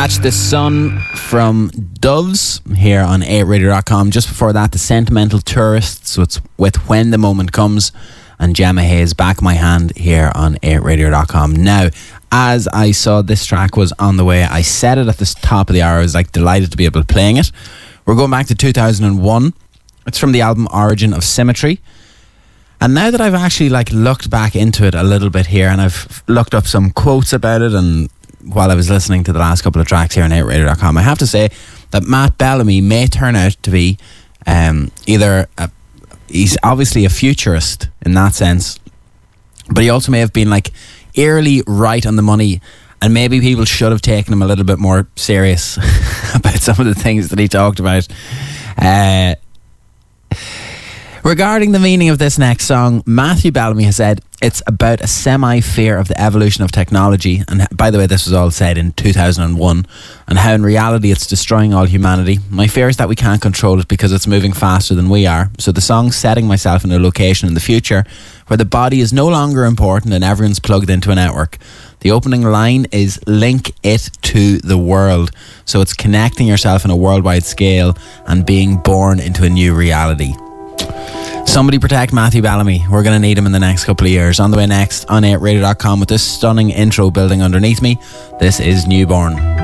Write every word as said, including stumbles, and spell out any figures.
Catch the Sun from Doves here on eight radio dot com. Just before that, The Sentimental Tourists with, with When the Moment Comes, and Gemma Hayes, Back My Hand here on eight radio dot com. Now, as I saw this track was on the way, I said it at the top of the hour. I was like delighted to be able to playing it. We're going back to two thousand one. It's from the album Origin of Symmetry. And now that I've actually like looked back into it a little bit here, and I've looked up some quotes about it, and while I was listening to the last couple of tracks here on eight radio dot com, I have to say that Matt Bellamy may turn out to be um, either a, he's obviously a futurist in that sense, but he also may have been like eerily right on the money, and maybe people should have taken him a little bit more serious about some of the things that he talked about. Uh, regarding the meaning of this next song, Matthew Bellamy has said it's about a semi-fear of the evolution of technology, and by the way, this was all said in two thousand one, and how in reality it's destroying all humanity. My fear is that we can't control it because it's moving faster than we are. So the song's setting myself in a location in the future where the body is no longer important and everyone's plugged into a network. The opening line is link it to the world. So it's connecting yourself on a worldwide scale and being born into a new reality. Somebody protect Matthew Bellamy. We're going to need him in the next couple of years. On the way next on eight radio dot com with this stunning intro building underneath me. This is Newborn.